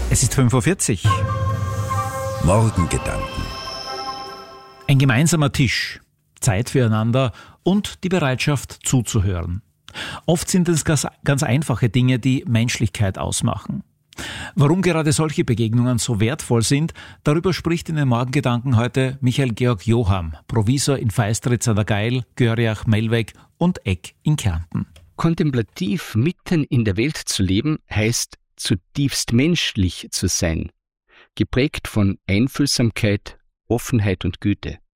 Es ist 5:40 Uhr. Morgengedanken. Ein gemeinsamer Tisch, Zeit füreinander und die Bereitschaft zuzuhören. Oft sind es ganz einfache Dinge, die Menschlichkeit ausmachen. Warum gerade solche Begegnungen so wertvoll sind, darüber spricht in den Morgengedanken heute Michael Georg Joham, Provisor in Feistritz an der Gail, Görriach, Melweg und Egg in Kärnten. Kontemplativ mitten in der Welt zu leben, heißt zutiefst menschlich zu sein, geprägt von Einfühlsamkeit, Offenheit und Güte.